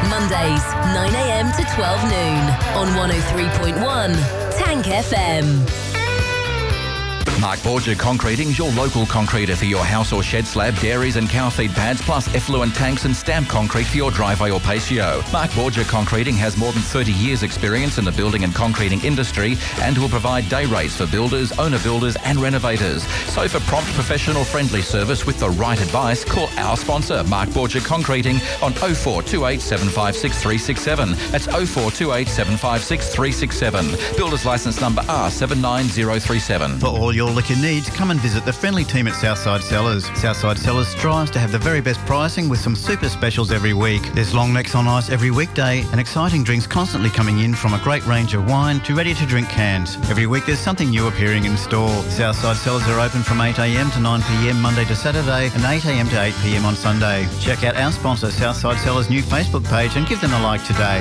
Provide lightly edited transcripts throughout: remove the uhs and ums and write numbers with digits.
Mondays, 9am to 12 noon on 103.1 Tank FM. Mark Borgia Concreting is your local concreter for your house or shed slab, dairies and cow feed pads, plus effluent tanks and stamped concrete for your driveway or patio. Mark Borgia Concreting has more than 30 years experience in the building and concreting industry and will provide day rates for builders, owner builders and renovators. So for prompt, professional, friendly service with the right advice, call our sponsor, Mark Borgia Concreting, on 0428 756 367. That's 0428 756 367. Builder's licence number R79037. For all your liquor needs, come and visit the friendly team at Southside Cellars. Southside Cellars strives to have the very best pricing with some super specials every week. There's long necks on ice every weekday and exciting drinks constantly coming in, from a great range of wine to ready-to-drink cans. Every week there's something new appearing in store. Southside Cellars are open from 8am to 9pm Monday to Saturday and 8am to 8pm on Sunday. Check out our sponsor Southside Cellars' new Facebook page and give them a like today.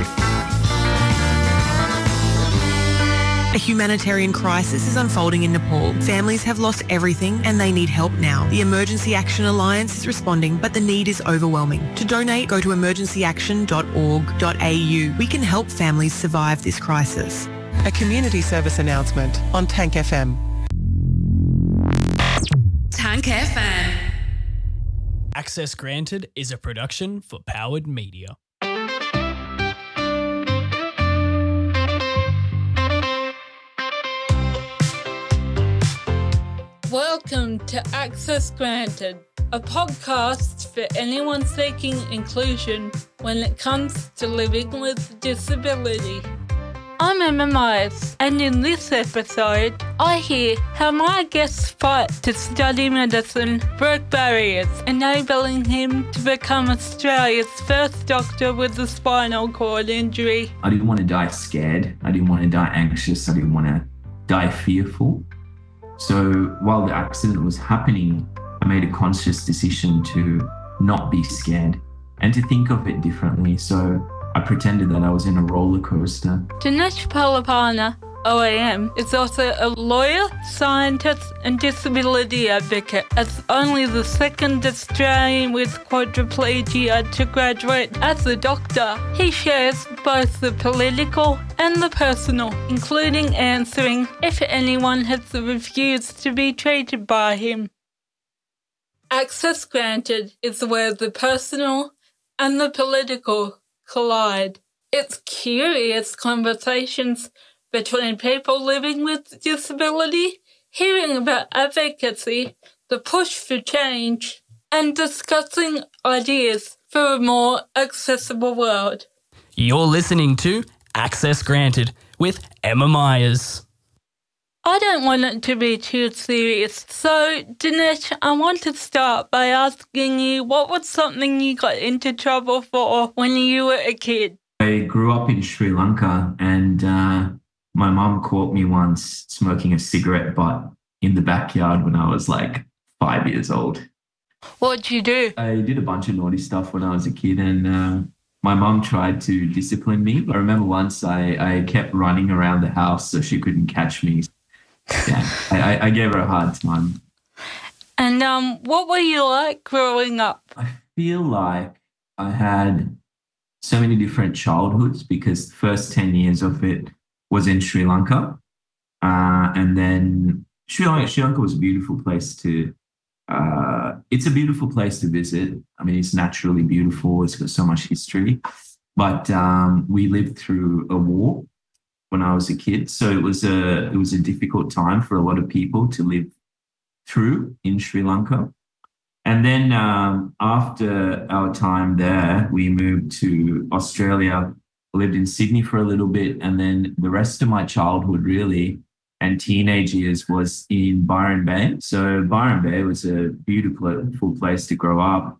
A humanitarian crisis is unfolding in Nepal. Families have lost everything and they need help now. The Emergency Action Alliance is responding, but the need is overwhelming. To donate, go to emergencyaction.org.au. We can help families survive this crisis. A community service announcement on Tank FM. Tank FM. Access Granted is a production for Powered Media. Welcome to Access Granted, a podcast for anyone seeking inclusion when it comes to living with disability. I'm Emma Myers, and in this episode, I hear how my guest's fight to study medicine broke barriers, enabling him to become Australia's first doctor with a spinal cord injury. I didn't want to die scared. I didn't want to die anxious. I didn't want to die fearful. So while the accident was happening, I made a conscious decision to not be scared and to think of it differently. So I pretended that I was in a roller coaster. Dinesh Palapana, OAM, is also a lawyer, scientist and disability advocate, as only the second Australian with quadriplegia to graduate as a doctor. He shares both the political and the personal, including answering if anyone has refused to be treated by him. Access Granted is where the personal and the political collide. It's curious conversations between people living with disability, hearing about advocacy, the push for change, and discussing ideas for a more accessible world. You're listening to Access Granted with Emma Myers. I don't want it to be too serious, so Dinesh, I want to start by asking you, what was something you got into trouble for when you were a kid? I grew up in Sri Lanka, and my mum caught me once smoking a cigarette butt in the backyard when I was like 5 years old. What'd you do? I did a bunch of naughty stuff when I was a kid, and my mum tried to discipline me. I remember once I kept running around the house so she couldn't catch me. Yeah, I gave her a hard time. And what were you like growing up? I feel like I had so many different childhoods because the first 10 years of it was in Sri Lanka. And then Sri Lanka was a beautiful place to, it's a beautiful place to visit. I mean, it's naturally beautiful. It's got so much history. But we lived through a war when I was a kid. So it was a difficult time for a lot of people to live through in Sri Lanka. And then after our time there, we moved to Australia, lived in Sydney for a little bit. And then the rest of my childhood really and teenage years was in Byron Bay. So Byron Bay was a beautiful place to grow up.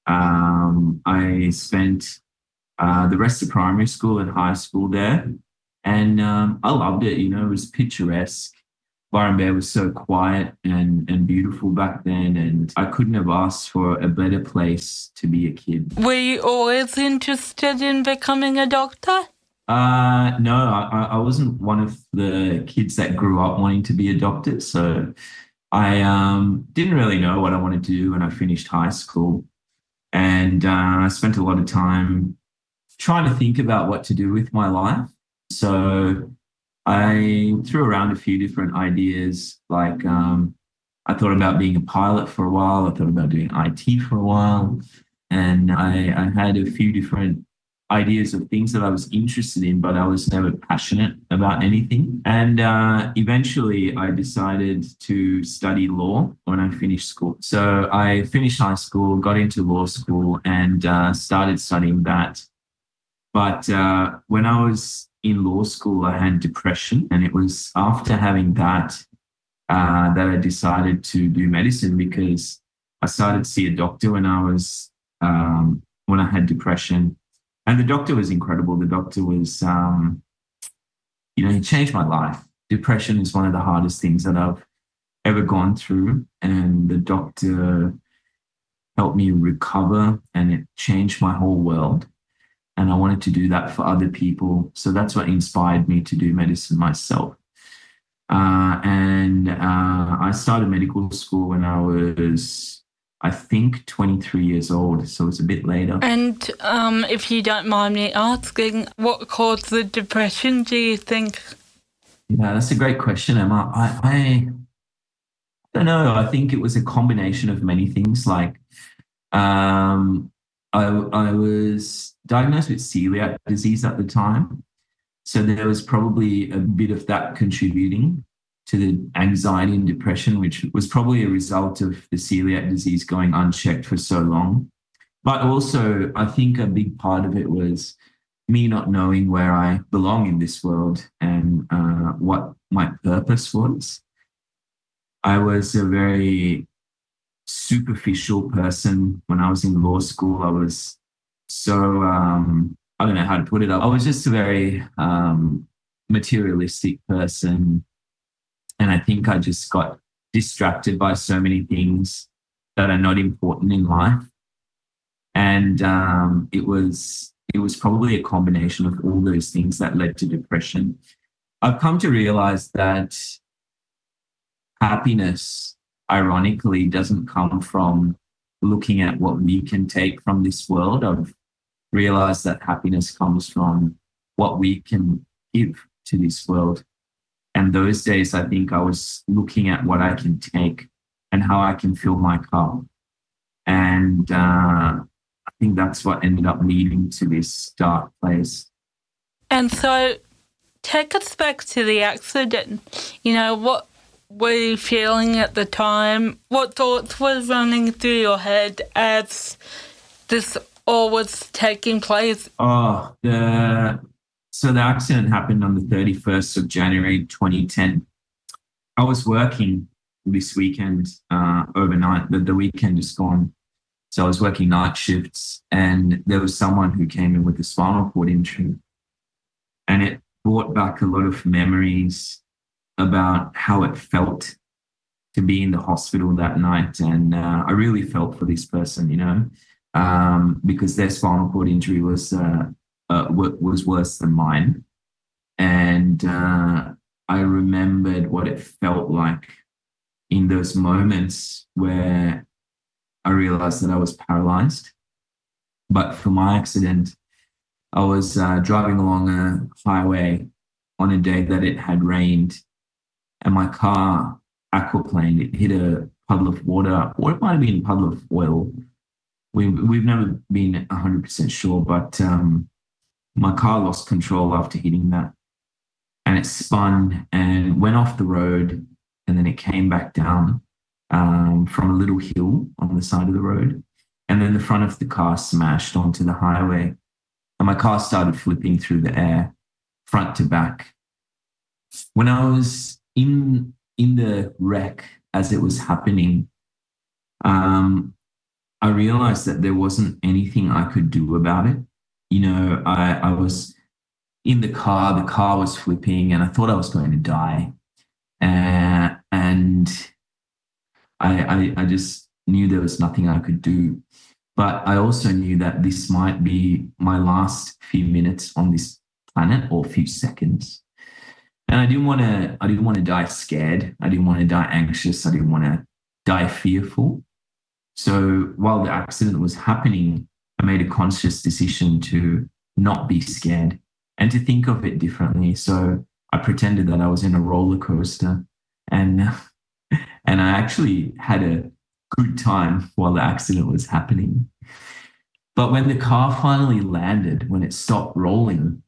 I spent the rest of primary school and high school there. And I loved it, it was picturesque. Byron Bay was so quiet and beautiful back then, and I couldn't have asked for a better place to be a kid. Were you always interested in becoming a doctor? No, I wasn't one of the kids that grew up wanting to be a doctor. So I didn't really know what I wanted to do when I finished high school. And I spent a lot of time trying to think about what to do with my life. So I threw around a few different ideas. Like I thought about being a pilot for a while. I thought about doing IT for a while. And I had a few different ideas of things that I was interested in, but I was never passionate about anything. And eventually I decided to study law when I finished school. So I finished high school, got into law school, and started studying that. But when I was in law school, I had depression. And it was after having that that I decided to do medicine, because I started to see a doctor when I had depression. And the doctor was incredible. The doctor was, he changed my life. Depression is one of the hardest things that I've ever gone through. And the doctor helped me recover, and it changed my whole world. And I wanted to do that for other people. So that's what inspired me to do medicine myself. And I started medical school when I was, I think, 23 years old. So it's a bit later. And if you don't mind me asking, what caused the depression, do you think? Yeah, that's a great question, Emma. I don't know. I think it was a combination of many things. Like I was diagnosed with celiac disease at the time. So there was probably a bit of that contributing to the anxiety and depression, which was probably a result of the celiac disease going unchecked for so long. But also, I think a big part of it was me not knowing where I belong in this world and what my purpose was. I was a very superficial person when I was in law school. I was so, I don't know how to put it. I was just a very materialistic person. And I think I just got distracted by so many things that are not important in life. And it was probably a combination of all those things that led to depression. I've come to realize that happiness, ironically, doesn't come from looking at what we can take from this world. I've realized that happiness comes from what we can give to this world. And those days, I think I was looking at what I can take and how I can fill my cup. And I think that's what ended up leading to this dark place. And so take us back to the accident. What were you feeling at the time? What thoughts were running through your head as this all was taking place? So the accident happened on the 31st of January, 2010. I was working this weekend overnight. The weekend is gone. So I was working night shifts, and there was someone who came in with a spinal cord injury. And it brought back a lot of memories about how it felt to be in the hospital that night. And I really felt for this person, because their spinal cord injury was worse than mine. And I remembered what it felt like in those moments where I realized that I was paralyzed. But for my accident, I was driving along a highway on a day that it had rained, and my car aquaplaned. It hit a puddle of water, or it might have been a puddle of oil. We've never been 100% sure, but my car lost control after hitting that, and it spun and went off the road, and then it came back down from a little hill on the side of the road, and then the front of the car smashed onto the highway, and my car started flipping through the air, front to back. When I was in the wreck as it was happening, I realized that there wasn't anything I could do about it. I was in the car was flipping, and I thought I was going to die. And I just knew there was nothing I could do. But I also knew that this might be my last few minutes on this planet, or few seconds. And I didn't want to die scared. I didn't want to die anxious. I didn't want to die fearful. So while the accident was happening, I made a conscious decision to not be scared and to think of it differently. So I pretended that I was in a roller coaster, and I actually had a good time while the accident was happening. But when the car finally landed, when it stopped rolling,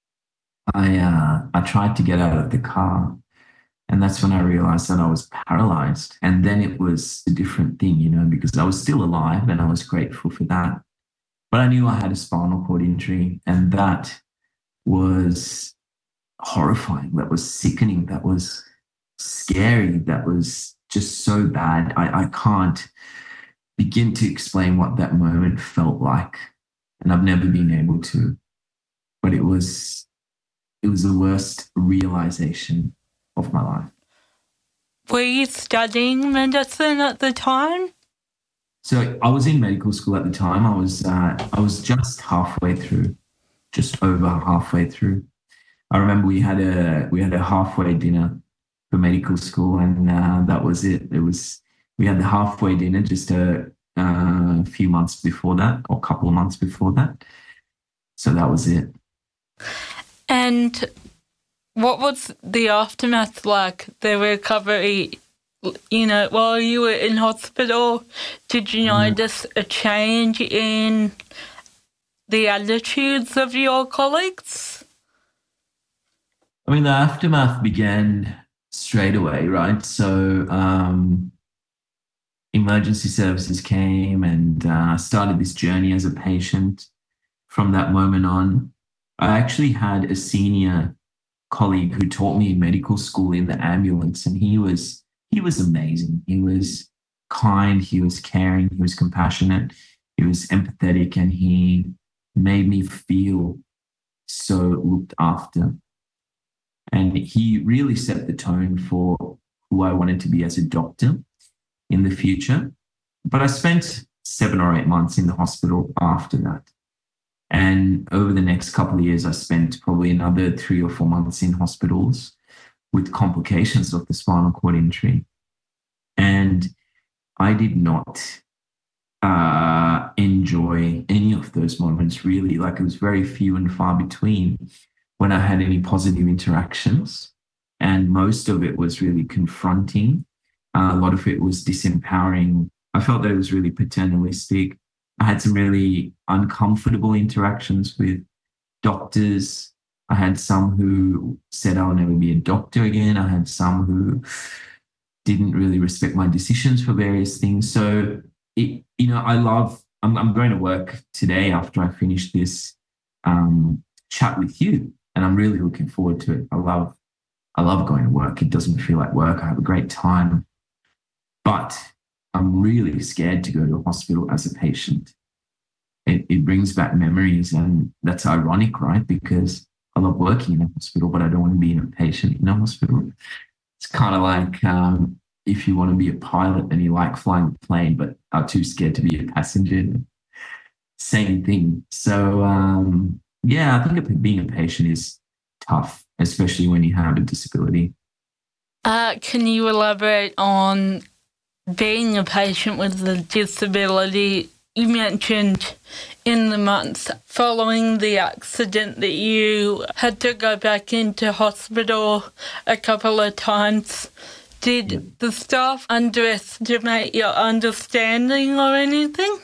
I tried to get out of the car, and that's when I realized that I was paralyzed. And then it was a different thing, because I was still alive and I was grateful for that. But I knew I had a spinal cord injury, and that was horrifying. That was sickening. That was scary. That was just so bad. I can't begin to explain what that moment felt like, and I've never been able to. But it was the worst realization of my life. Were you studying medicine at the time? So I was in medical school at the time. I was just halfway through, just over halfway through. I remember we had a halfway dinner for medical school, and that was it. We had the halfway dinner just a few months before that, or a couple of months before that. So that was it. And what was the aftermath like, the recovery? While you were in hospital, did you notice a change in the attitudes of your colleagues? I mean, the aftermath began straight away, right? So emergency services came, and I started this journey as a patient. From that moment on, I actually had a senior colleague who taught me in medical school in the ambulance, and he was amazing. He was kind, he was caring, he was compassionate, he was empathetic, and he made me feel so looked after. And he really set the tone for who I wanted to be as a doctor in the future. But I spent 7 or 8 months in the hospital after that. And over the next couple of years, I spent probably another 3 or 4 months in hospitals with complications of the spinal cord injury. And I did not enjoy any of those moments, really. Like, it was very few and far between when I had any positive interactions. And most of it was really confronting. A lot of it was disempowering. I felt that it was really paternalistic. I had some really uncomfortable interactions with doctors. I had some who said I'll never be a doctor again. I had some who didn't really respect my decisions for various things. So, I'm going to work today after I finish this chat with you, and I'm really looking forward to it. I love going to work. It doesn't feel like work. I have a great time. But I'm really scared to go to a hospital as a patient. It brings back memories, and that's ironic, right? Because I love working in a hospital, but I don't want to be a patient in a hospital. It's kind of like if you want to be a pilot and you like flying a plane, but are too scared to be a passenger. Same thing. So, I think being a patient is tough, especially when you have a disability. Can you elaborate on being a patient with a disability? You mentioned in the months following the accident that you had to go back into hospital a couple of times. Did the staff underestimate your understanding or anything?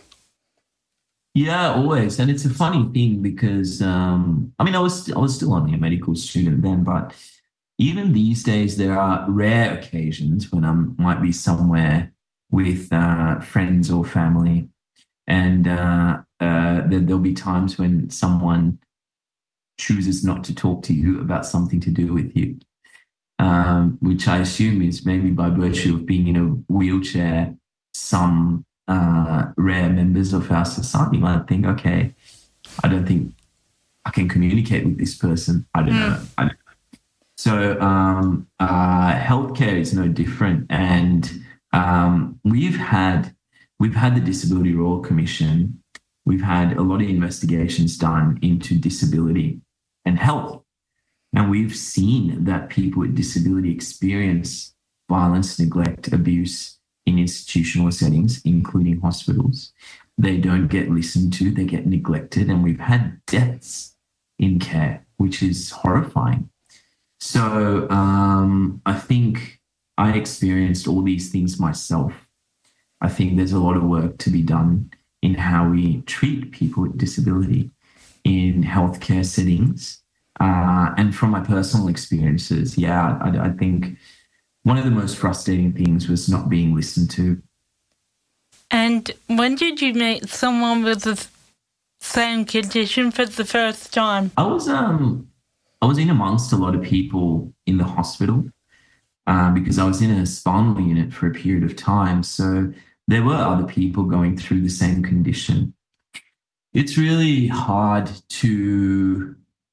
Yeah, always. And it's a funny thing because, I was still only a medical student then, but even these days, there are rare occasions when I might be somewhere with friends or family, and there'll be times when someone chooses not to talk to you about something to do with you, which I assume is maybe by virtue of being in a wheelchair. Some rare members of our society might think, okay, I don't think I can communicate with this person. I don't know. So healthcare is no different, and we've had the Disability Royal Commission. We've had a lot of investigations done into disability and health, and we've seen that people with disability experience violence, neglect, abuse in institutional settings, including hospitals. they don't get listened to, they get neglected, and we've had deaths in care, which is horrifying. So I think I experienced all these things myself. I think there's a lot of work to be done in how we treat people with disability in healthcare settings. And from my personal experiences, I think one of the most frustrating things was not being listened to. And when did you meet someone with the same condition for the first time? I was in amongst a lot of people in the hospital because I was in a spinal unit for a period of time. So there were other people going through the same condition. It's really hard to,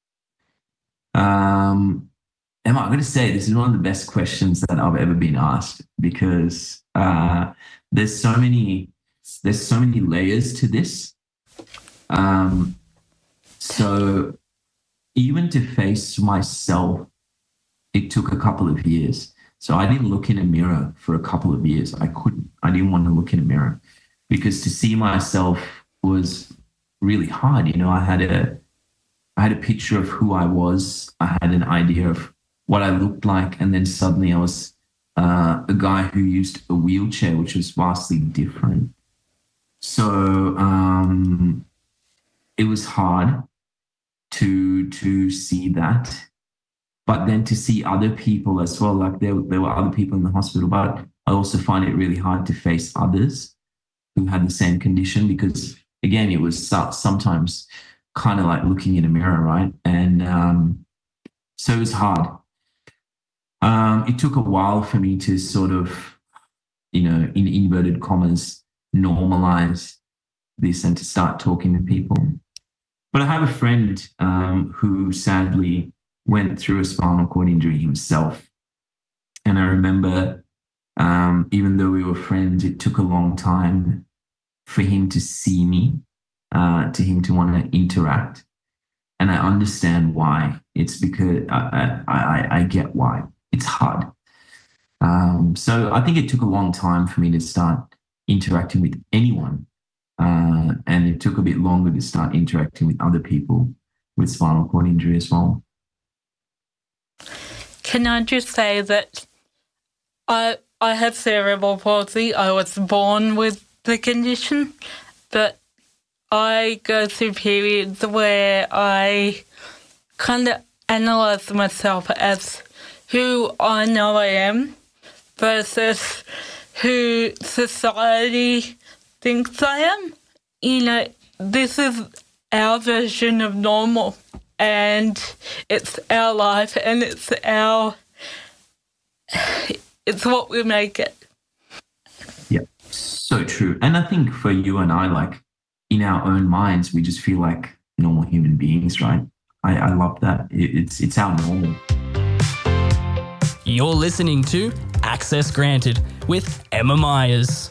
I'm going to say this is one of the best questions that I've ever been asked, because there's so many layers to this. So even to face myself, it took a couple of years. So I didn't look in a mirror for a couple of years. I didn't want to look in a mirror because to see myself was really hard. I had a picture of who I was. I had an idea of what I looked like. And then suddenly I was a guy who used a wheelchair, which was vastly different. So it was hard to see that. But then to see other people as well, like there were other people in the hospital, but I also find it really hard to face others who had the same condition because, again, it was sometimes kind of like looking in a mirror, right? And so it was hard. It took a while for me to sort of, in inverted commas, normalize this and to start talking to people. But I have a friend who sadly went through a spinal cord injury himself. And I remember, even though we were friends, it took a long time for him to see me, to him to want to interact. And I understand why. It's because I get why. It's hard. So I think it took a long time for me to start interacting with anyone. And it took a bit longer to start interacting with other people with spinal cord injury as well. Can I just say that I have cerebral palsy. I was born with the condition, but I go through periods where I kind of analyse myself as who I know I am versus who society thinks I am. This is our version of normal. And it's our life, and it's what we make it. Yeah, so true. And I think for you and I, like in our own minds, we just feel like normal human beings, right? I love that. It's our normal. You're listening to Access Granted with Emma Myers.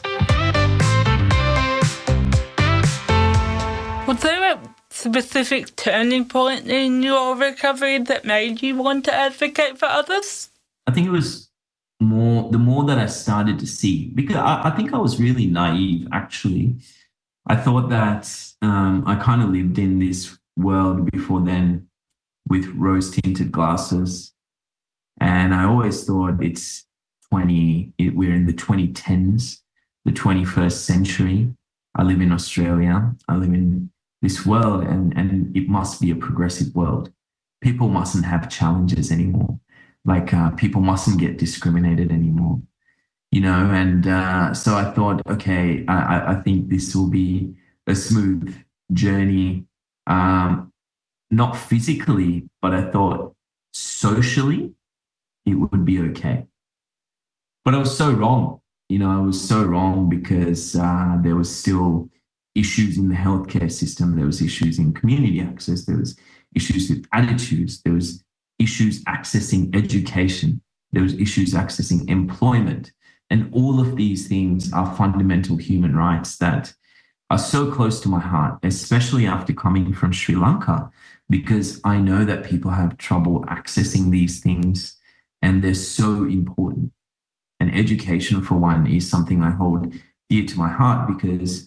Was there a specific turning point in your recovery that made you want to advocate for others? I think it was the more that I started to see, because I think I was really naive, actually. I thought that I kind of lived in this world before then with rose-tinted glasses. And I always thought we're in the 2010s, the 21st century. I live in Australia. I live in this world, and it must be a progressive world. People mustn't have challenges anymore. Like people mustn't get discriminated anymore, and so I thought, okay, I think this will be a smooth journey, not physically, but I thought socially it would be okay. But I was so wrong. I was so wrong because there was still issues in the healthcare system. There was issues in community access. There was issues with attitudes. There was issues accessing education. There was issues accessing employment. And all of these things are fundamental human rights that are so close to my heart, especially after coming from Sri Lanka, because I know that people have trouble accessing these things and they're so important. And education, for one, is something I hold dear to my heart because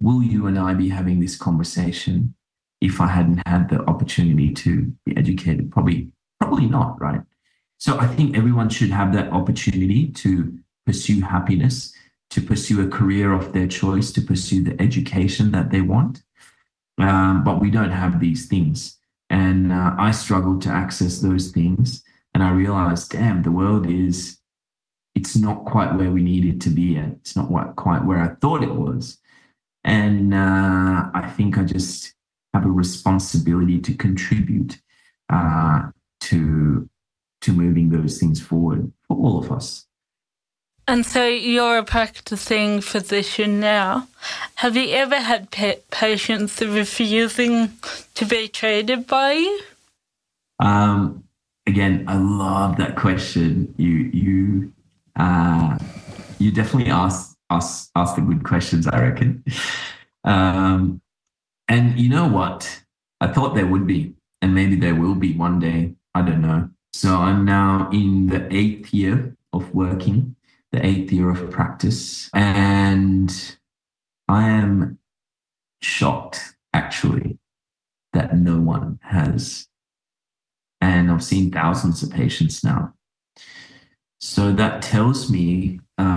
will you and I be having this conversation if I hadn't had the opportunity to be educated? Probably not, right? So I think everyone should have that opportunity to pursue happiness, to pursue a career of their choice, to pursue the education that they want. But we don't have these things. And I struggled to access those things. And I realized, damn, the world it's not quite where we need it to be at. It's not quite where I thought it was. And I think I just have a responsibility to contribute to moving those things forward for all of us. And so you're a practicing physician now. Have you ever had patients refusing to be treated by you? Again, I love that question. You definitely ask the good questions, I reckon. And you know what? I thought there would be, and maybe there will be one day. I don't know. So I'm now in the 8th year of working, the 8th year of practice, and I am shocked, actually, that no one has. And I've seen thousands of patients now. So that tells me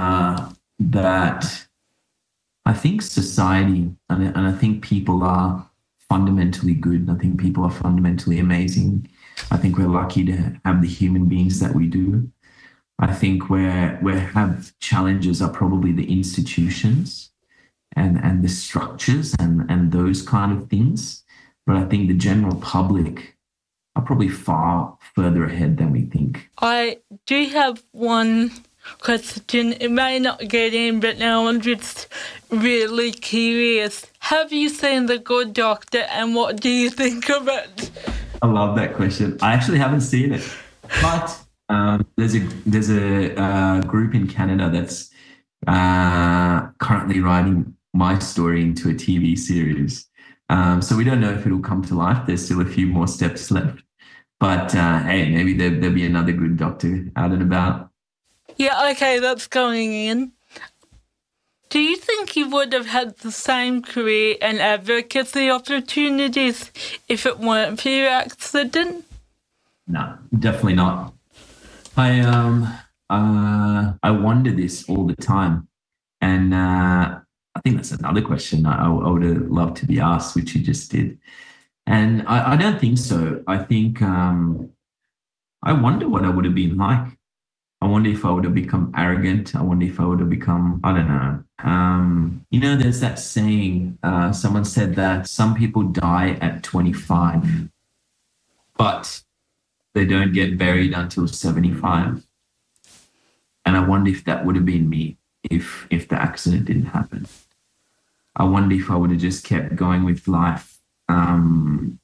that I think society and I think people are fundamentally good. I think people are fundamentally amazing. I think we're lucky to have the human beings that we do. I think where have challenges are probably the institutions and the structures and those kind of things. But I think the general public are probably far further ahead than we think. I do have one question. It may not get in, but now I'm just really curious. Have you seen The Good Doctor, and what do you think of it? I love that question. I actually haven't seen it, but there's a group in Canada that's currently writing my story into a TV series. So we don't know if it'll come to life. There's still a few more steps left. But hey, maybe there'll be another Good Doctor out and about. Yeah, okay, that's going in. Do you think you would have had the same career and advocacy opportunities if it weren't for your accident? No, definitely not. I wonder this all the time. And I think that's another question I would have loved to be asked, which you just did. And I don't think so. I think I wonder what I would have been like. I wonder if I would have become arrogant. I wonder if I would have become, I don't know. There's that saying, someone said that some people die at 25, but they don't get buried until 75. And I wonder if that would have been me if the accident didn't happen. I wonder if I would have just kept going with life. And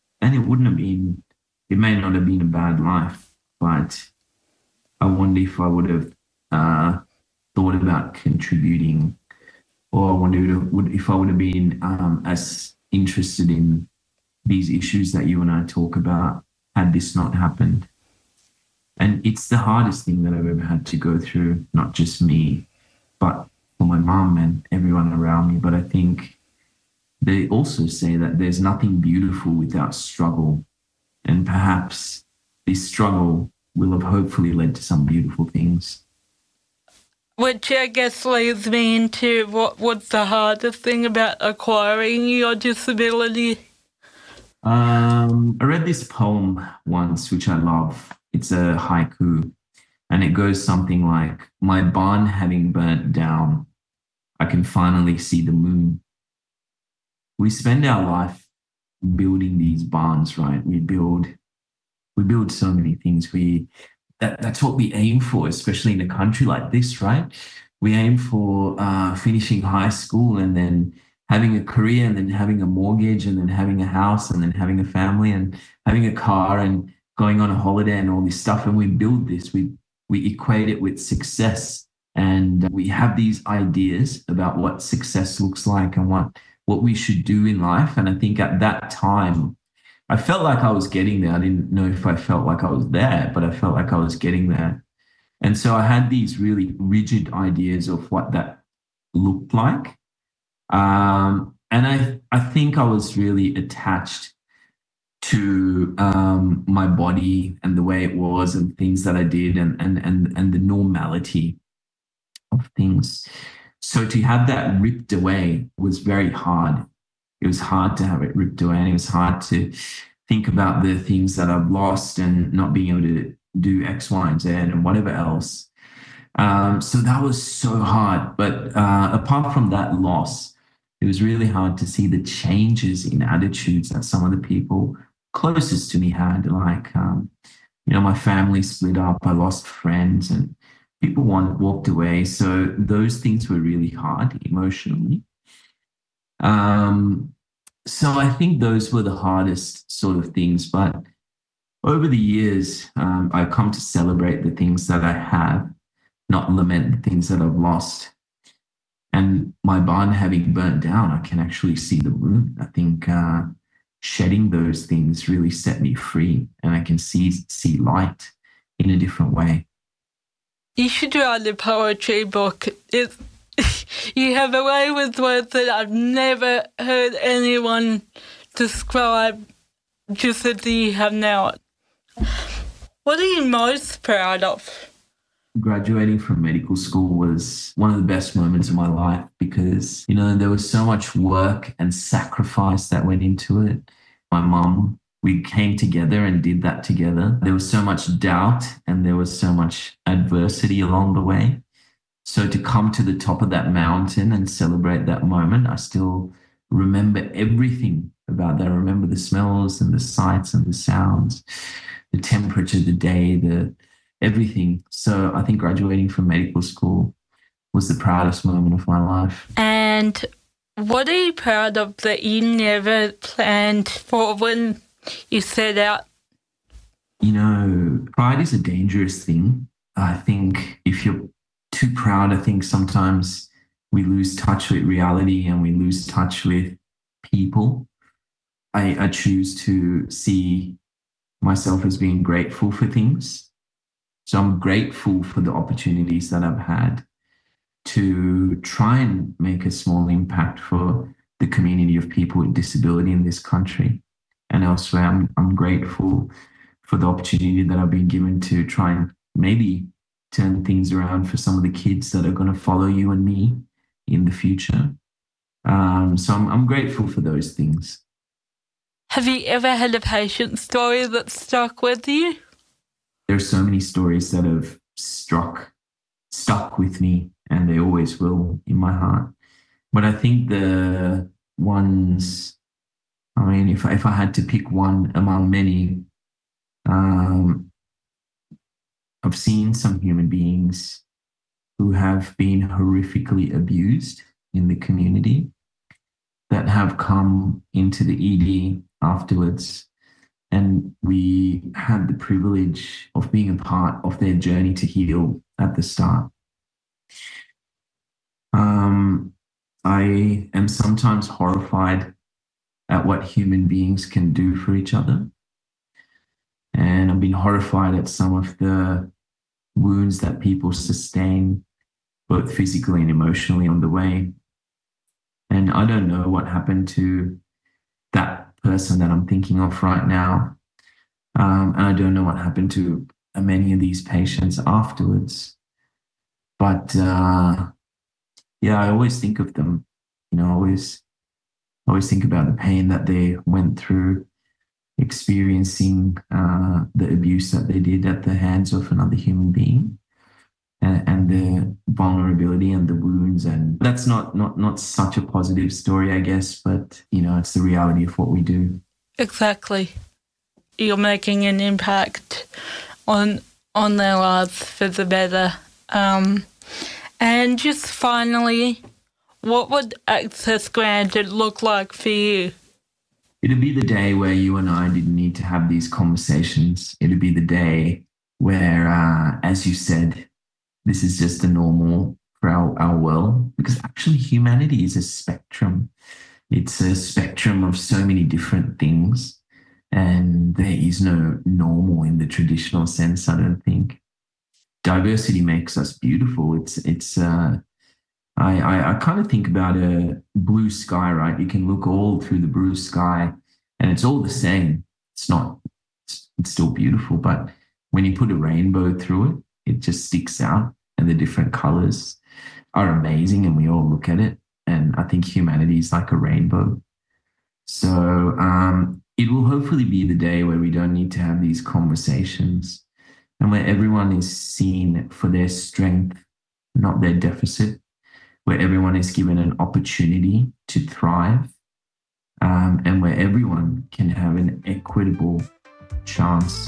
it may not have been a bad life, but I wonder if I would have thought about contributing, or I wonder if I would have been as interested in these issues that you and I talk about had this not happened. And it's the hardest thing that I've ever had to go through, not just me, but for my mum and everyone around me. But I think they also say that there's nothing beautiful without struggle. And perhaps this struggle will have hopefully led to some beautiful things. Which I guess leads me into what was the hardest thing about acquiring your disability? I read this poem once, which I love. It's a haiku, and it goes something like, "My barn having burnt down, I can finally see the moon." We spend our life building these barns, right? We build so many things. That's what we aim for, especially in a country like this, right? We aim for finishing high school and then having a career and then having a mortgage and then having a house and then having a family and having a car and going on a holiday and all this stuff. And we build this, we equate it with success. And we have these ideas about what success looks like and what we should do in life. And I think at that time, I felt like I was getting there. I didn't know if I felt like I was there, but I felt like I was getting there. And so I had these really rigid ideas of what that looked like. And I think I was really attached to my body and the way it was and things that I did and the normality of things. So to have that ripped away was very hard. It was hard to have it ripped away, and it was hard to think about the things that I've lost and not being able to do X, Y, and Z and whatever else. So that was so hard. But apart from that loss, it was really hard to see the changes in attitudes that some of the people closest to me had. Like, my family split up, I lost friends, and people walked away. So those things were really hard emotionally. So I think those were the hardest sort of things. But over the years, I've come to celebrate the things that I have, not lament the things that I've lost. And my barn having burnt down, I can actually see the wound. I think shedding those things really set me free, and I can see light in a different way. You should write a poetry book. You have a way with words that I've never heard anyone describe just as you have now. What are you most proud of? Graduating from medical school was one of the best moments of my life because, there was so much work and sacrifice that went into it. My mum, we came together and did that together. There was so much doubt and there was so much adversity along the way. So to come to the top of that mountain and celebrate that moment, I still remember everything about that. I remember the smells and the sights and the sounds, the temperature, the day, everything. So I think graduating from medical school was the proudest moment of my life. And what are you proud of that you never planned for when you set out? Pride is a dangerous thing. I think if you're too proud, I think sometimes we lose touch with reality and we lose touch with people. I choose to see myself as being grateful for things. So I'm grateful for the opportunities that I've had to try and make a small impact for the community of people with disability in this country and elsewhere. I'm grateful for the opportunity that I've been given to try and maybe turn things around for some of the kids that are going to follow you and me in the future. So I'm grateful for those things. Have you ever had a patient story that stuck with you? There are so many stories that have stuck with me, and they always will in my heart. But I think the ones, if I had to pick one among many, I've seen some human beings who have been horrifically abused in the community that have come into the ED afterwards. And we had the privilege of being a part of their journey to heal at the start. I am sometimes horrified at what human beings can do for each other. And I've been horrified at some of the wounds that people sustain, both physically and emotionally on the way. And I don't know what happened to that person that I'm thinking of right now. And I don't know what happened to many of these patients afterwards. But I always think of them. I always think about the pain that they went through, experiencing the abuse that they did at the hands of another human being, and the vulnerability and the wounds. And that's not such a positive story, I guess, but it's the reality of what we do. Exactly. You're making an impact on their lives for the better. And just finally, what would Access Granted look like for you? It'd be the day where you and I didn't need to have these conversations. It'd be the day where, as you said, this is just the normal for our world, because actually humanity is a spectrum. It's a spectrum of so many different things, and there is no normal in the traditional sense, I don't think. Diversity makes us beautiful. It's I kind of think about a blue sky, right? You can look all through the blue sky and it's all the same. It's still beautiful, but when you put a rainbow through it, it just sticks out, and the different colors are amazing, and we all look at it. And I think humanity is like a rainbow. So it will hopefully be the day where we don't need to have these conversations, and where everyone is seen for their strength, not their deficit, where everyone is given an opportunity to thrive, and where everyone can have an equitable chance.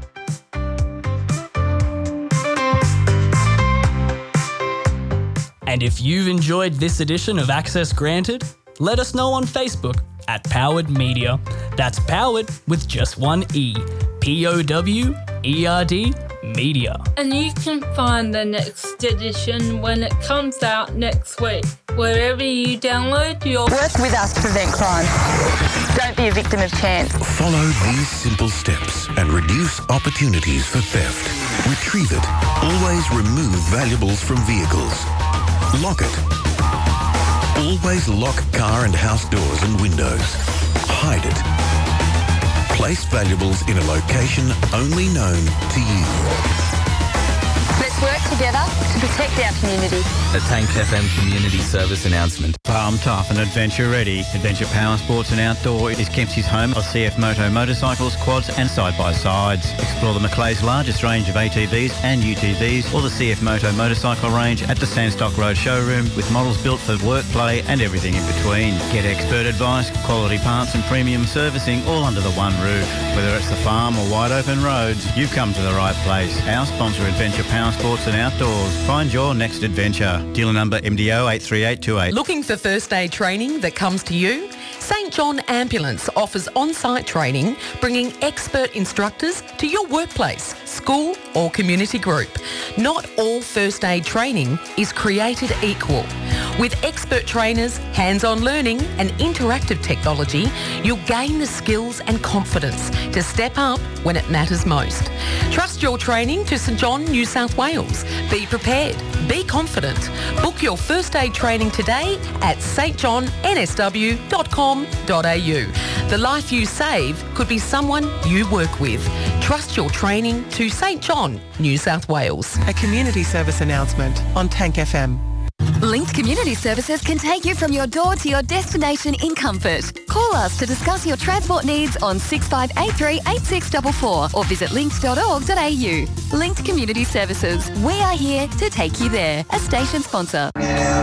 And if you've enjoyed this edition of Access Granted, let us know on Facebook at Powered Media. That's Powered with just one E. POWERD Media. And you can find the next edition when it comes out next week, wherever you download your... Work with us to prevent crime. Don't be a victim of chance. Follow these simple steps and reduce opportunities for theft. Retrieve it. Always remove valuables from vehicles. Lock it. Always lock car and house doors and windows. Hide it. Place valuables in a location only known to you. Let's work together to protect our community. A Tank FM community service announcement. Farm tough and adventure ready. Adventure Power Sports and Outdoor is Kempsey's home of CF Moto motorcycles, quads and side-by-sides. Explore the Macleay's largest range of ATVs and UTVs, or the CF Moto motorcycle range at the Sandstock Road showroom, with models built for work, play and everything in between. Get expert advice, quality parts and premium servicing all under the one roof. Whether it's the farm or wide open roads, you've come to the right place. Our sponsor, Adventure Power Sports and Outdoors. Find your next adventure. Dealer number MDO 83828. Looking for first aid training that comes to you? St John Ambulance offers on-site training, bringing expert instructors to your workplace, school or community group. Not all first aid training is created equal. With expert trainers, hands-on learning and interactive technology, you'll gain the skills and confidence to step up when it matters most. Trust your training to St John, New South Wales. Be prepared. Be confident. Book your first aid training today at stjohnnsw.com.au. The life you save could be someone you work with. Trust your training to St John, New South Wales. A community service announcement on Tank FM. Linked Community Services can take you from your door to your destination in comfort. Call us to discuss your transport needs on 6583 8644 or visit linked.org.au. Linked Community Services. We are here to take you there. A station sponsor.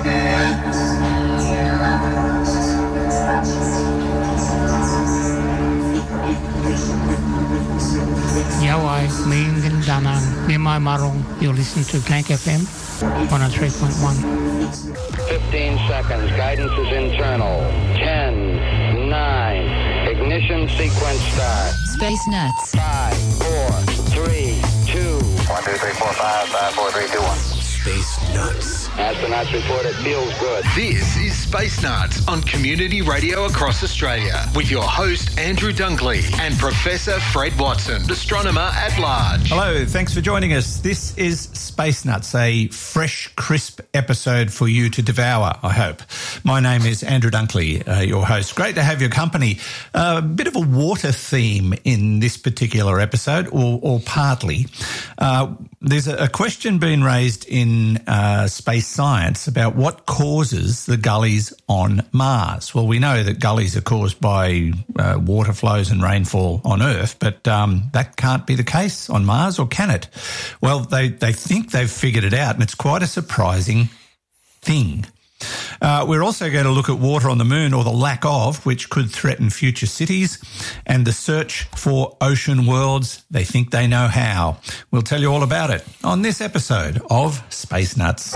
Yawai, Ming Danang, Nimai Marong. You listen to Tank FM 103.1. 15 seconds. Guidance is internal. 10, 9. Ignition sequence start. Space Nuts. 5, 4, 3, 2. 1, 2, 3, 4, 5, 5, 4, 3, 2, 1. Space Nuts. Astronauts report it feels good. This is Space Nuts on Community Radio across Australia with your host Andrew Dunkley and Professor Fred Watson, astronomer at large. Hello, thanks for joining us. This is Space Nuts, a fresh, crisp episode for you to devour, I hope. My name is Andrew Dunkley, your host. Great to have your company. A bit of a water theme in this particular episode, or partly. There's a question being raised in space science about what causes the gullies on Mars. Well, we know that gullies are caused by water flows and rainfall on Earth, but that can't be the case on Mars, or can it? Well, they think they've figured it out, and it's quite a surprising thing. We're also going to look at water on the moon, or the lack of, which could threaten future cities, and the search for ocean worlds. They think they know how. We'll tell you all about it on this episode of Space Nuts.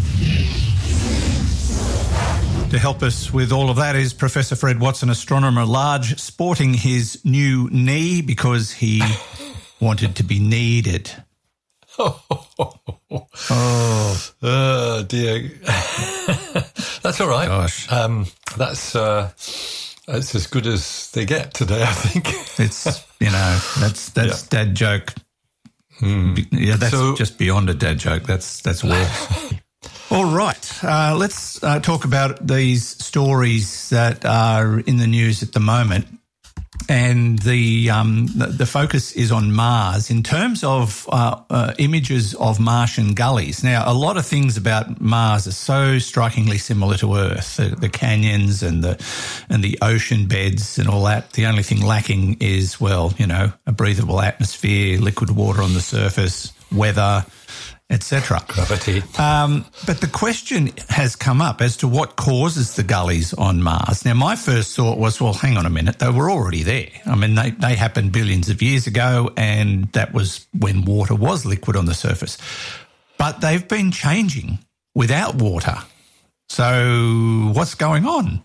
To help us with all of that is Professor Fred Watson, astronomer at large, sporting his new knee because he wanted to be needed. Oh dear. That's all right. Gosh. That's as good as they get today, I think. It's, that's dad joke. Yeah, that's just beyond a dad joke. That's worse. All right, let's talk about these stories that are in the news at the moment. And the focus is on Mars in terms of images of Martian gullies. Now, a lot of things about Mars are so strikingly similar to Earth: the canyons and the ocean beds and all that. The only thing lacking is, well, a breathable atmosphere, liquid water on the surface, weather, etc. Gravity. But the question has come up as to what causes the gullies on Mars. Now, my first thought was, well, hang on a minute, they were already there. I mean, they happened billions of years ago, and that was when water was liquid on the surface. But they've been changing without water. So what's going on?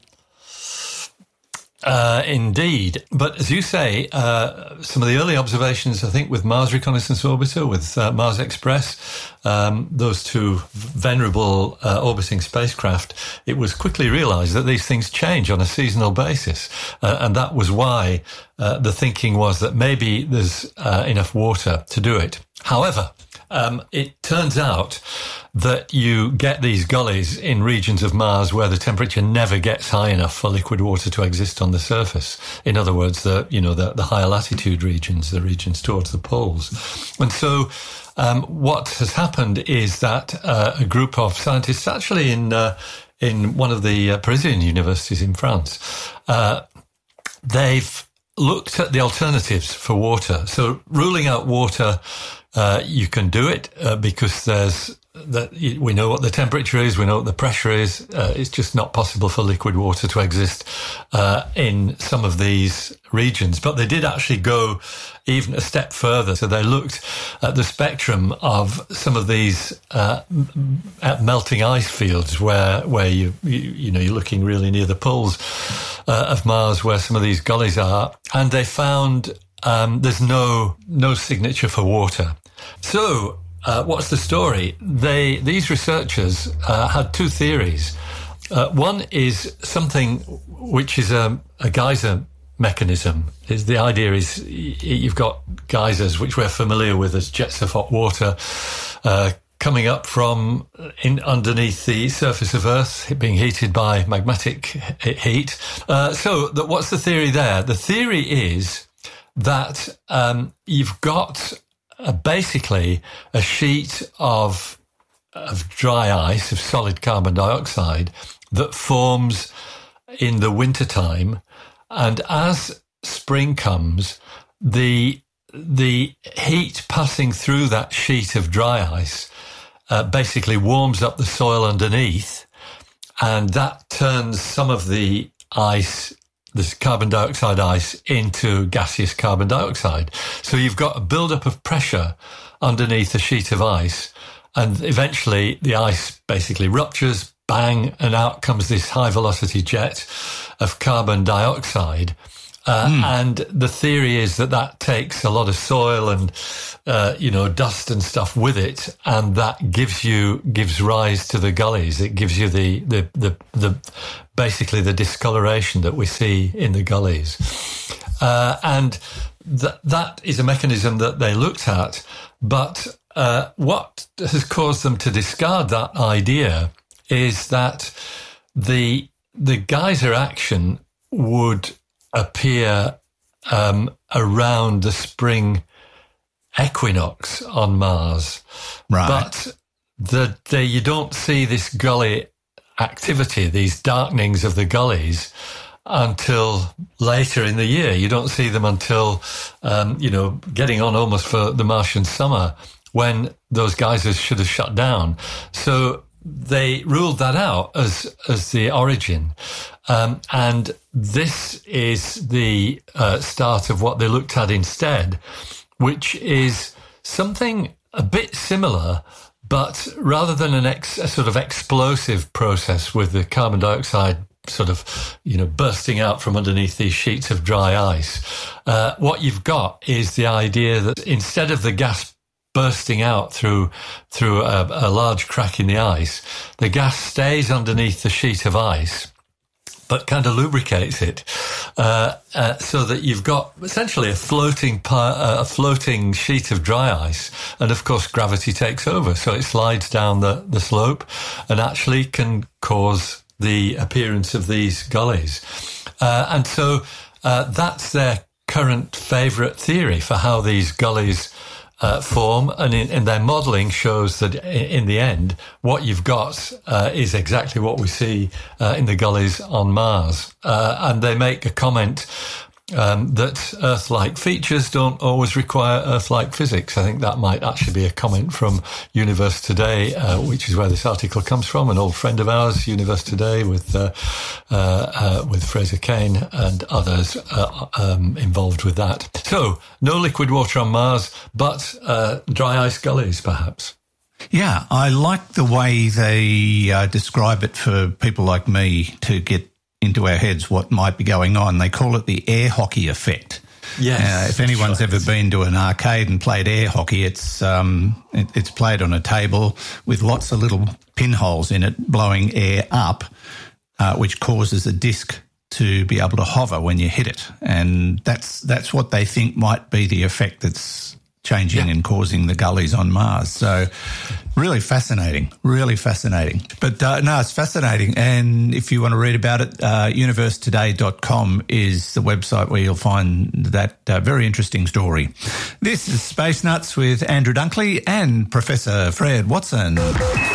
Indeed. But as you say, some of the early observations, I think, with Mars Reconnaissance Orbiter, with Mars Express, those two venerable orbiting spacecraft, it was quickly realized that these things change on a seasonal basis. And that was why the thinking was that maybe there's enough water to do it. However, it turns out that you get these gullies in regions of Mars where the temperature never gets high enough for liquid water to exist on the surface. In other words, the higher latitude regions, the regions towards the poles. And so what has happened is that a group of scientists, actually in one of the Parisian universities in France, they've looked at the alternatives for water. So ruling out water, you can do it because we know what the temperature is, we know what the pressure is. It's just not possible for liquid water to exist in some of these regions. But they did actually go even a step further. So they looked at the spectrum of some of these melting ice fields where you're looking really near the poles of Mars, where some of these gullies are, and they found there's no signature for water. So what's the story? These researchers had two theories. One is something which is a geyser mechanism. The idea is you've got geysers, which we're familiar with as jets of hot water, coming up from underneath the surface of Earth, being heated by magmatic heat. So what's the theory there? The theory is that you've got basically a sheet of dry ice, of solid carbon dioxide, that forms in the wintertime. And as spring comes, the heat passing through that sheet of dry ice basically warms up the soil underneath, and that turns some of the ice, this carbon dioxide ice, into gaseous carbon dioxide. So you've got a buildup of pressure underneath a sheet of ice, and eventually the ice basically ruptures, bang, and out comes this high velocity jet of carbon dioxide. And the theory is that takes a lot of soil and, dust and stuff with it. And that gives rise to the gullies. It gives you the basically the discoloration that we see in the gullies. And that is a mechanism that they looked at. But, what has caused them to discard that idea is that the geyser action would appear around the spring equinox on Mars. Right. But you don't see this gully activity, these darkenings of the gullies, until later in the year. You don't see them until, getting on almost for the Martian summer, when those geysers should have shut down. So they ruled that out as the origin. And this is the start of what they looked at instead, which is something a bit similar, but rather than a sort of explosive process with the carbon dioxide sort of, bursting out from underneath these sheets of dry ice, what you've got is the idea that instead of the gas bursting out through a large crack in the ice, the gas stays underneath the sheet of ice, but kind of lubricates it, so that you've got essentially a floating sheet of dry ice. And of course, gravity takes over. So it slides down the slope and actually can cause the appearance of these gullies. And so that's their current favourite theory for how these gullies form, and in their modelling shows that in the end, what you've got is exactly what we see in the gullies on Mars. And they make a comment that Earth-like features don't always require Earth-like physics. I think that might actually be a comment from Universe Today, which is where this article comes from, an old friend of ours, Universe Today, with Fraser Cain and others involved with that. So, no liquid water on Mars, but dry ice gullies, perhaps. Yeah, I like the way they describe it for people like me to get into our heads what might be going on. They call it the air hockey effect. Yes. If anyone's ever been to an arcade and played air hockey, it's played on a table with lots of little pinholes in it blowing air up, which causes a disc to be able to hover when you hit it. And that's what they think might be the effect that's changing and causing the gullies on Mars. So really fascinating. But no, it's fascinating. And if you want to read about it, universetoday.com is the website where you'll find that very interesting story. This is Space Nuts with Andrew Dunkley and Professor Fred Watson. 3, 2,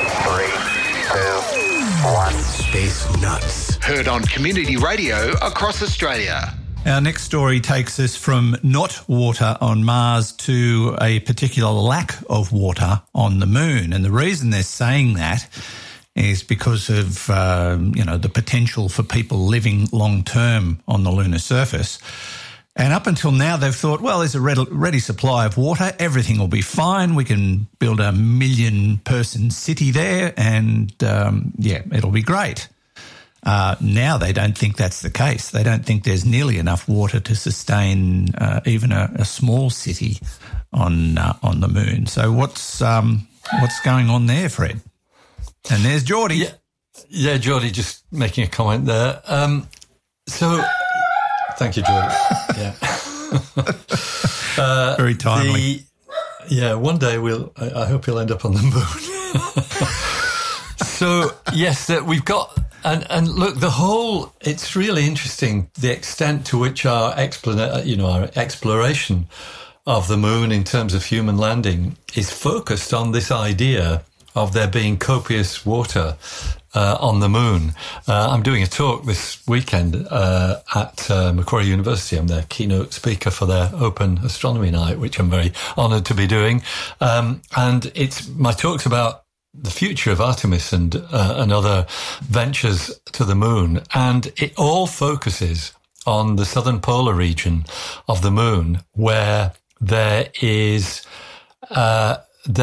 1. Space Nuts. Heard on community radio across Australia. Our next story takes us from not water on Mars to a particular lack of water on the moon. And the reason they're saying that is because of, the potential for people living long-term on the lunar surface. And up until now, they've thought, well, there's a ready supply of water. Everything will be fine. We can build a 1 million-person city there and, it'll be great. Now they don't think that's the case. They don't think there's nearly enough water to sustain even a small city on the moon. So what's going on there, Fred? And there's Geordie. Yeah, Geordie just making a comment there. So thank you, Geordie. Yeah, very timely. One day I hope he'll end up on the moon. So yes, we've got. And look, it's really interesting, the extent to which our exploration of the moon in terms of human landing is focused on this idea of there being copious water on the moon. I'm doing a talk this weekend at Macquarie University. I'm their keynote speaker for their Open Astronomy Night, which I'm very honoured to be doing. And my talk's about the future of Artemis and other ventures to the moon. And it all focuses on the southern polar region of the moon, where there is a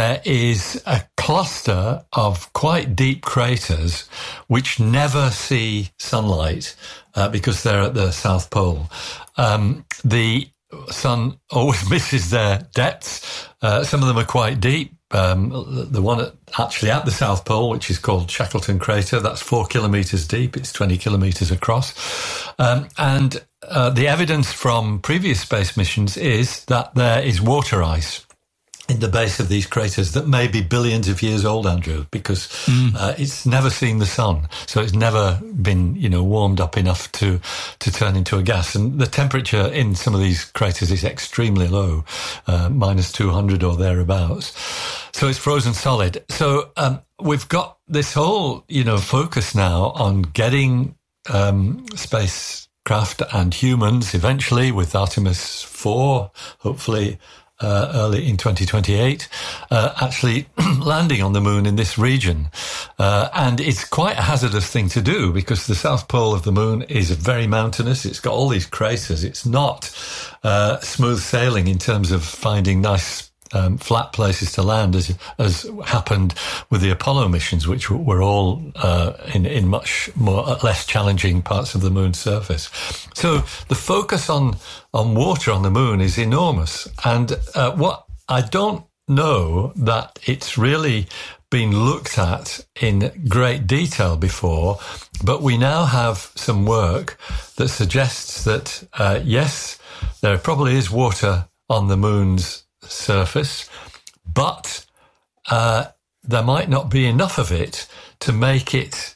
cluster of quite deep craters which never see sunlight because they're at the South Pole. The sun always misses their depths. Some of them are quite deep. The one actually at the South Pole, which is called Shackleton Crater, that's 4 kilometres deep. It's 20 kilometres across. And the evidence from previous space missions is that there is water ice in the base of these craters that may be billions of years old, Andrew, because it's never seen the sun. So it's never been, warmed up enough to turn into a gas. And the temperature in some of these craters is extremely low, minus 200 or thereabouts. So it's frozen solid. So we've got this whole, focus now on getting spacecraft and humans eventually with Artemis 4, hopefully early in 2028, actually landing on the moon in this region. And it's quite a hazardous thing to do because the south pole of the moon is very mountainous. It's got all these craters. It's not smooth sailing in terms of finding nice flat places to land, as happened with the Apollo missions, which were all in much less challenging parts of the moon's surface. So the focus on water on the moon is enormous. And what I don't know that it's really been looked at in great detail before, but we now have some work that suggests that, yes, there probably is water on the moon's surface, but there might not be enough of it to make it,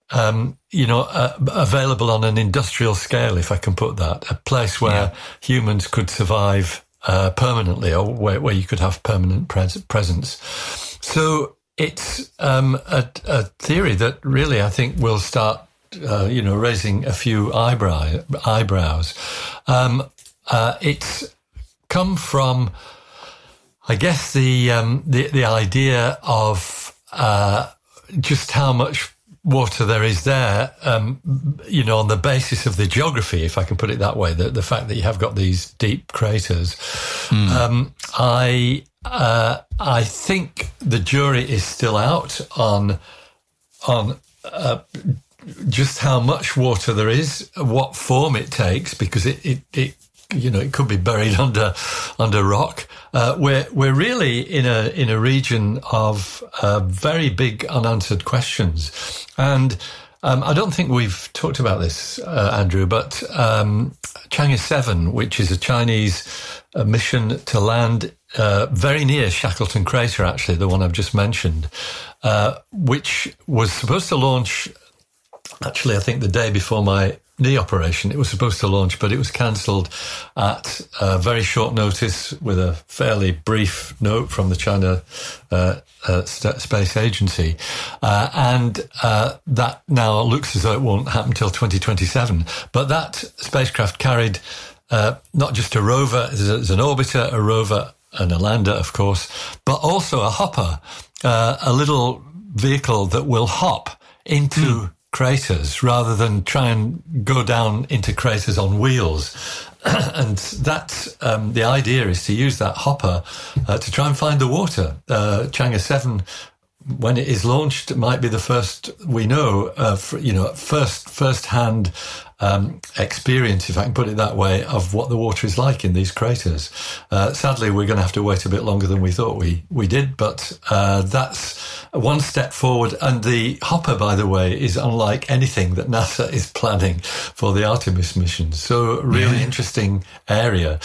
available on an industrial scale, if I can put that, a place where humans could survive permanently, or where you could have permanent presence. So it's a theory that really, I think, will start, raising a few eyebrows. It's come from, I guess, the idea of just how much water there is there, on the basis of the geography, if I can put it that way, the fact that you have got these deep craters. I think the jury is still out on just how much water there is, what form it takes, because it could be buried under rock. We're really in a region of very big unanswered questions, and I don't think we've talked about this, Andrew, but Chang'e 7, which is a Chinese mission to land very near Shackleton Crater, actually, the one I've just mentioned, which was supposed to launch. Actually, I think the day before my knee operation, it was supposed to launch, but it was cancelled at very short notice with a fairly brief note from the China Space Agency. And that now looks as though it won't happen till 2027. But that spacecraft carried not just a rover, there's an orbiter, a rover, and a lander, of course, but also a hopper, a little vehicle that will hop into craters rather than try and go down into craters on wheels. And that's the idea, is to use that hopper to try and find the water. Chang'e 7, when it is launched, might be the first we know, first-hand experience, if I can put it that way, of what the water is like in these craters. Sadly, we're going to have to wait a bit longer than we thought we did, but that's one step forward. And the hopper, by the way, is unlike anything that NASA is planning for the Artemis mission. So really interesting area.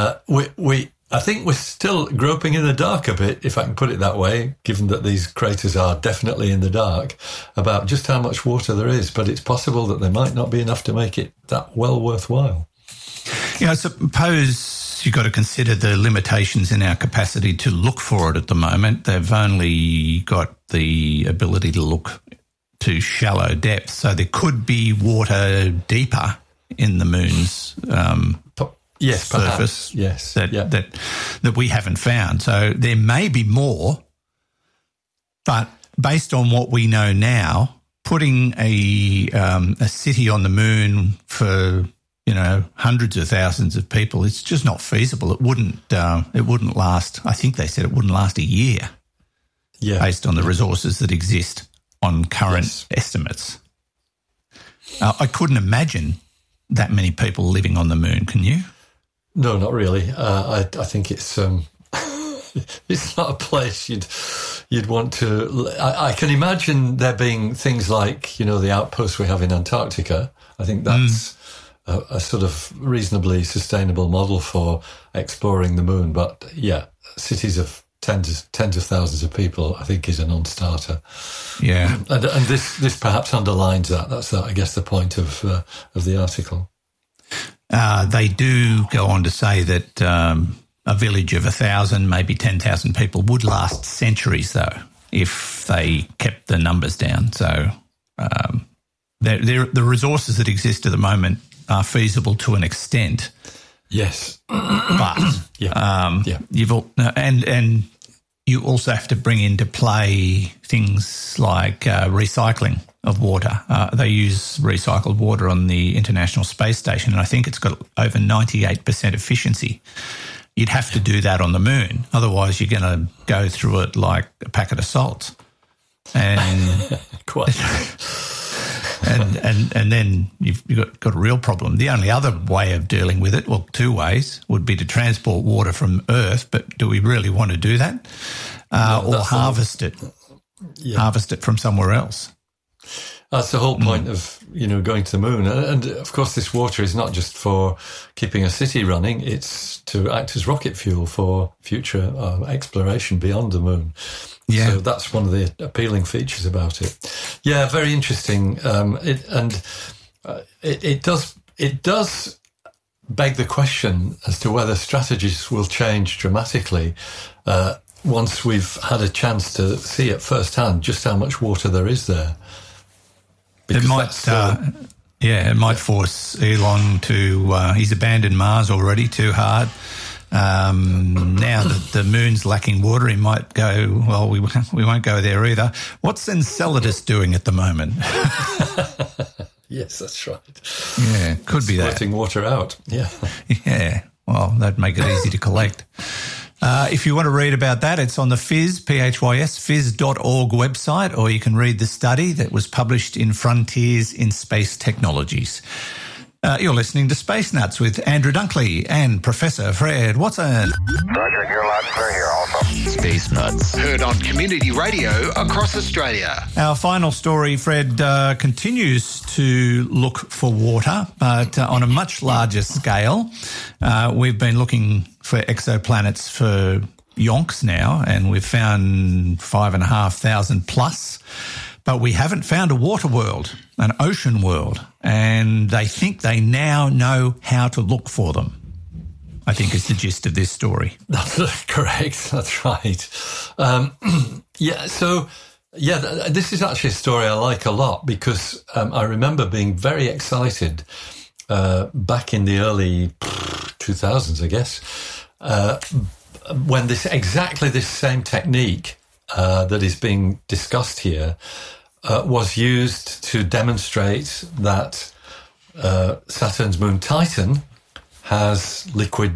I think we're still groping in the dark a bit, if I can put it that way, given that these craters are definitely in the dark, about just how much water there is. But it's possible that there might not be enough to make it that well worthwhile. I suppose you've got to consider the limitations in our capacity to look for it at the moment. They've only got the ability to look to shallow depths. So there could be water deeper in the moon's surface, that we haven't found. So there may be more, but based on what we know now, putting a city on the moon for hundreds of thousands of people, it's just not feasible. It wouldn't last. I think they said it wouldn't last a year, based on the resources that exist on current estimates. I couldn't imagine that many people living on the moon. Can you? No, not really. I think it's it's not a place you'd want to. I can imagine there being things like the outposts we have in Antarctica. I think that's a sort of reasonably sustainable model for exploring the moon. But cities of tens of thousands of people, I think, is a non-starter. Yeah, and this perhaps underlines that. That's I guess the point of the article. They do go on to say that a village of 1,000, maybe 10,000 people would last centuries, though, if they kept the numbers down. So the resources that exist at the moment are feasible to an extent. Yes, but and you also have to bring into play things like recycling of water. They use recycled water on the International Space Station, and I think it's got over 98% efficiency. You'd have to do that on the moon. Otherwise, you're going to go through it like a packet of salt. And quite. and then you've got a real problem. The only other way of dealing with it, well, two ways, would be to transport water from Earth, but do we really want to do that? Or harvest it? harvest it from somewhere else. That's the whole point of, going to the moon. And of course, this water is not just for keeping a city running. It's to act as rocket fuel for future exploration beyond the moon. Yeah. So that's one of the appealing features about it. Yeah, very interesting. It does beg the question as to whether strategies will change dramatically once we've had a chance to see at first hand just how much water there is there. Because it might force Elon to, he's abandoned Mars already too hard. Now that the moon's lacking water, he might go, well, we won't go there either. What's Enceladus doing at the moment? Yes, that's right. Yeah, could be that. Letting water out, yeah. Yeah, well, that'd make it easy to collect. If you want to read about that, it's on the Phys, phys.org website, or you can read the study that was published in Frontiers in Space Technologies. You're listening to Space Nuts with Andrew Dunkley and Professor Fred Watson. Roger, you're loud and clear here also. Space Nuts. Heard on community radio across Australia. Our final story, Fred, continues to look for water, but on a much larger scale. We've been looking for exoplanets for yonks now, and we've found 5,500 plus. But we haven't found a water world, an ocean world, and they think they now know how to look for them, I think is the gist of this story. That's correct. That's right. This is actually a story I like a lot because I remember being very excited back in the early 2000s, I guess, when this same technique that is being discussed here was used to demonstrate that Saturn's moon Titan has liquid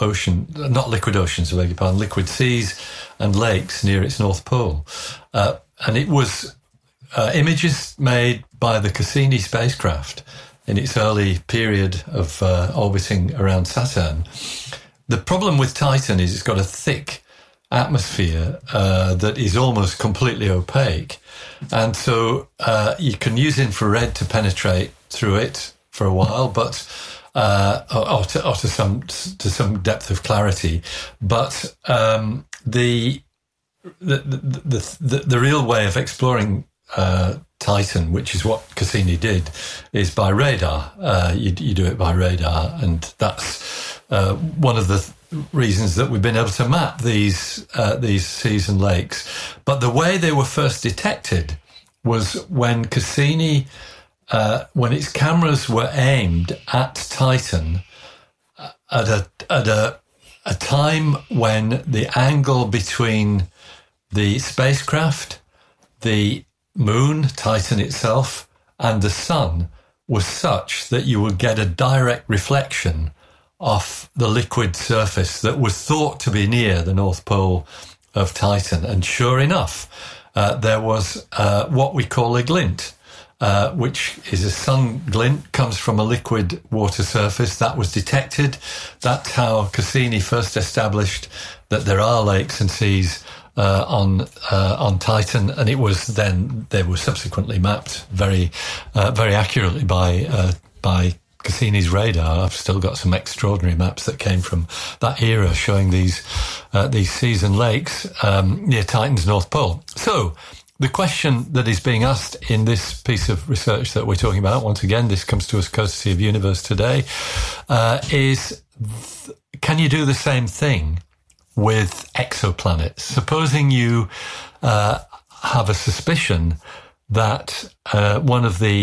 seas and lakes near its North Pole. And it was images made by the Cassini spacecraft in its early period of orbiting around Saturn. The problem with Titan is it's got a thick atmosphere that is almost completely opaque. And so you can use infrared to penetrate through it for a while, but or to some depth of clarity. But the real way of exploring Titan, which is what Cassini did, is by radar. You do it by radar, and that's one of the reasons that we've been able to map these seas and lakes. But the way they were first detected was when Cassini, when its cameras were aimed at Titan at a time when the angle between the spacecraft, the moon, Titan itself, and the sun was such that you would get a direct reflection off the liquid surface that was thought to be near the North Pole of Titan. And sure enough, there was what we call a glint, which is a sun glint, comes from a liquid water surface. That was detected. That's how Cassini first established that there are lakes and seas on Titan, and it was then they were subsequently mapped very accurately by Cassini's radar. I've still got some extraordinary maps that came from that era showing these seas and lakes near Titan's North Pole. So the question that is being asked in this piece of research that we're talking about, once again, this comes to us courtesy of Universe Today, is can you do the same thing with exoplanets? Supposing you have a suspicion that one of the